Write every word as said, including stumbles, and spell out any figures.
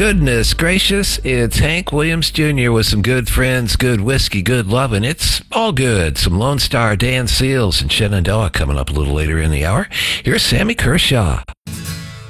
Goodness gracious, it's Hank Williams Junior with some good friends, good whiskey, good lovin'. It's all good. Some Lone Star Dan Seals and Shenandoah coming up a little later in the hour. Here's Sammy Kershaw.